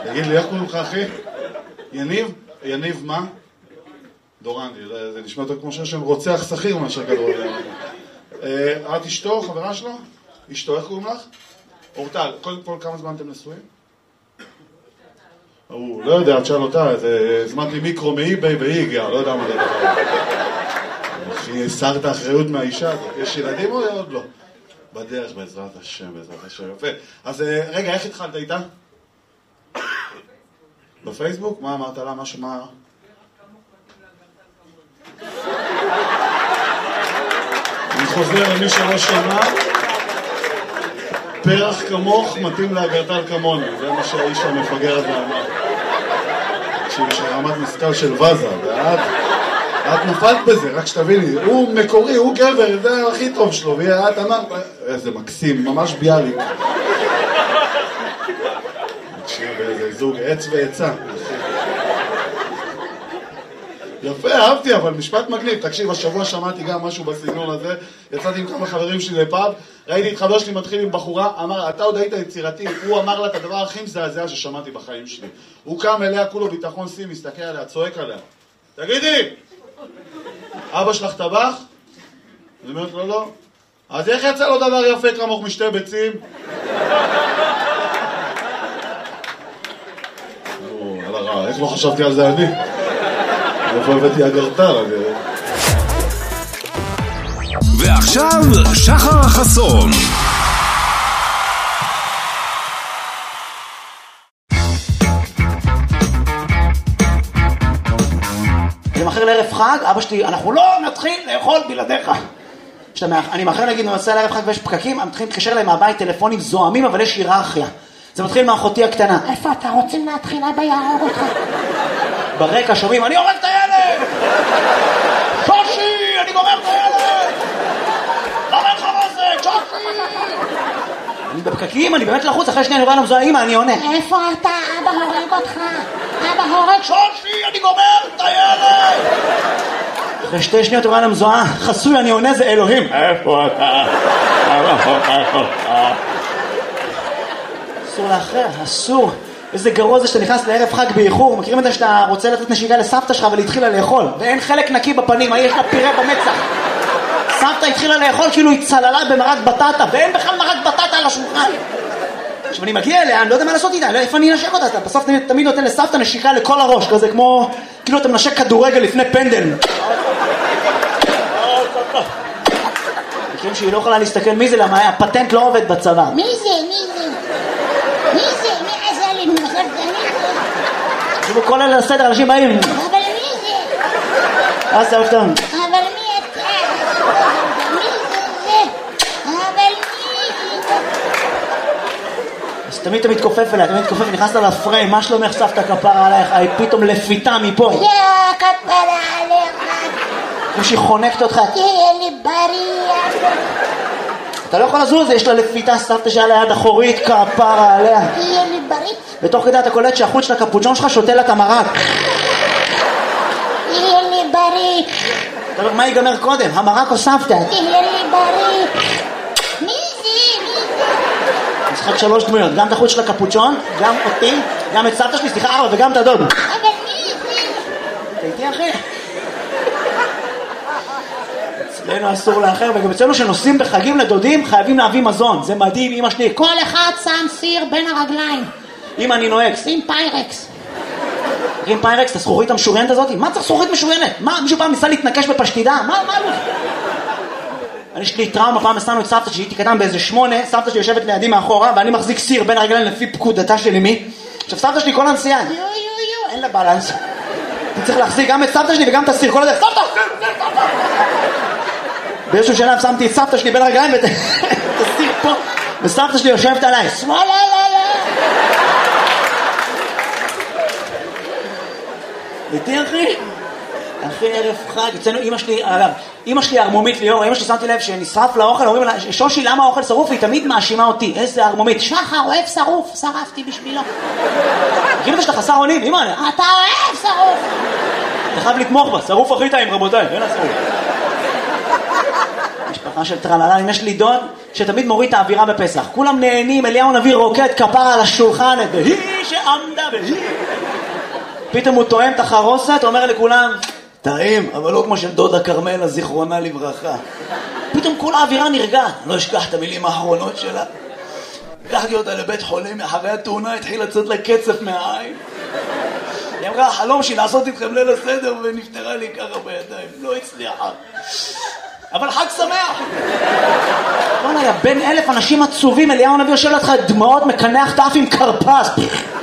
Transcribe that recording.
תגיד לי, איך קוראים לך, אחי? יניב? יניב מה? דורנדי, זה נשמע יותר כמו שם רוצח שכיר מאשר כדורגל. את אשתו, חברה שלו? אשתו, איך קוראים לך? אורטל, קודם כל כמה זמן אתם נשואים? הוא לא יודע, תשאל אותה, הזמנתי מיקרו מאי-ביי והיא הגיעה, לא יודע מה זה דבר. אחי, הסרת האחריות מהאישה הזאת. יש ילדים או עוד לא? בדרך, בעזרת השם, יפה. אז רגע, איך התחלת איתה? בפייסבוק? מה אמרת לה? משהו, מה? אני חוזר למי שלא שמע, פרח כמוך מתאים לאגרטל כמוני, זה מה שהאיש המפגר הזה אמר. תקשיב, יש רמת משכל של וזה, ואת נפלת בזה, רק שתביני, הוא מקורי, הוא גבר, זה הכי טוב שלו, ואת אמרת, איזה מקסים, ממש ביאליק. תקשיב, איזה זוג עץ ועצה. יפה, אהבתי, אבל משפט מגניב. תקשיב, השבוע שמעתי גם משהו בסגנון הזה, יצאתי עם כמה חברים שלי לפאב, ראיתי את חבר שלי מתחיל עם בחורה, אמר, אתה עוד היית יצירתי, הוא אמר לה את הדבר הכי מזעזע ששמעתי בחיים שלי. הוא קם אליה, כולו ביטחון סי, מסתכל עליה, צועק עליה. תגידי, אבא שלך טבח? אני אומרת לו, לא. אז איך יצא לו דבר יפה כמוך משתי ביצים? על הרע, איך לא חשבתי על זה אני? איפה הבאתי אגרטל? ועכשיו שחר חסון. אני מאחר לערב חג, אבא שלי, אנחנו לא נתחיל לאכול בלעדיך. אני מאחר להגיד, אני נוסע לערב חג ויש פקקים, הם מתחילים להתקשר להם מהבית טלפונים זוהמים, אבל יש היררכיה. זה מתחיל מאחותי הקטנה. איפה אתה רוצים להתחיל? אבא יהרוג אותך. ברקע שומעים, אני הורג את הילד! שושי, אני גומר את הילד! למה אין לך רזק? שושי! אני בפקקים, אני באמת לחוץ, אחרי שנייה אני רואה למזוהה, אמא, אני עונה. איפה אתה? אבא הורג אותך. אבא הורג, שושי, אני גומר את הילד! אחרי 2 שניות רואה למזוהה, חסוי, אני עונה, זה אלוהים. איפה אתה? אבא הורג אותך. אסור לאחר, אסור. איזה גרוע זה שאתה נכנס לערב חג באיחור. מכירים את זה שאתה רוצה לתת נשיקה לסבתא שלך ולהתחילה לאכול ואין חלק נקי בפנים, יש לה פירה במצח. סבתא התחילה לאכול כאילו היא צללה במרק בטטה ואין בכלל מרק בטטה על השולחן. עכשיו אני מגיע אליה, אני לא יודע מה לעשות איתה, איפה אני אנשק אותה? אתה בסוף תמיד נותן לסבתא נשיקה לכל הראש, כזה כמו כאילו אתה מנשק כדורגל לפני פנדל. מכירים שהיא לא יכולה להסתכל מי זה, למה הפטנט לא עובד בצבא. מי זה? מי עזר לי? כל אלה לסדר, אנשים באים. אבל מי זה? אז סבתא. אבל מי אתה? מי זה? אבל מי? אז תמיד אתה מתכופף אליה, נכנסת לפריים, מה שלומך סבתא כפרה עלייך? היא פתאום לפיתה מפה. יא כפרה עליך. כמו שהיא חונקת אותך. תהיה לי בריא. אתה לא יכול לזוז, יש לה לפיתה סבתא שהיה ליד אחורית, כפרה עליה. תהיה לי בריא. ותוך כדי אתה קולט שהחוץ של הקפוצ'ון שלך שותה לה את המרק. תהיה לי בריא. אתה אומר, מה ייגמר קודם? המרק או סבתא? תהיה לי בריא. מי זה? משחק 3 דמויות, גם את החוץ של הקפוצ'ון, גם אותי, גם את סבתא שלי, סליחה 4 וגם את הדוד. אבל מי זה? אתה איתי אחי? אצלנו אסור לאחר, וגם אצלנו שנוסעים בחגים לדודים חייבים להביא מזון. זה מדהים, אמא שלי, כל אחד שם סיר בין הרגליים. אמא, אני נוהג, שים פיירקס. שים פיירקס, את הזכוכית המשוריינת הזאת? מה צריך זכוכית משוריינת? מה, מישהו פעם ניסה להתנקש בפשטידה? מה? יש לי טראומה, פעם נסענו את סבתא שהייתי קטן באיזה 8, סבתא שלי יושבת לידי מאחורה, ואני מחזיק סיר בין הרגליים לפי פקודתה של אמי. עכשיו סבתא שלי כל הנסיעה, אין לה בלנס. אני צריך להחזיק גם את סבתא שלי וגם את הסיר, כל הדרך, סבתא! באיזשהו שלב שמתי את סבתא שלי בין הרגליים ואת הסיר פה, וסבתא שלי יושבת עליי, שמאלה, איתי אחי? אחי ערב חג, אצלנו אמא שלי, אגב, אמא שלי ארמומית ליאור, אמא שלי שמתי לב שנשרף לאוכל, אומרים לה, שושי למה האוכל שרוף? היא תמיד מאשימה אותי, איזה ארמומית, שחר אוהב שרוף, שרפתי בשבילו. מכיר את זה שאתה חסר אונים? אמא, אתה אוהב שרוף. אתה חייב לתמוך בה, שרוף הכי טעים רבותיי, אין השרוף. של טרללה, אם יש לי דוד שתמיד מוריד את האווירה בפסח. כולם נהנים, אליהו הנביא רוקד כפרה על השולחן, והיא שעמדה והיא. פתאום הוא טועם את החרוסת, אומר לכולם, טעים, אבל לא כמו של דודה קרמלה, זיכרונה לברכה. פתאום כל האווירה נרגעת, לא אשכח את המילים האחרונות שלה. לקחתי אותה לבית חולים, אחרי התאונה התחיל לצאת לה קצף מהעין. היא אמרה, החלום שלי לעשות איתכם ליל הסדר, ונפטרה לי ככה בידיים. לא הצליחה. אבל חג שמח! בוא'נה, יא בן 1000 אנשים עצובים, אליהו הנביא יושב לך דמעות, מקנח את האף עם קרפס.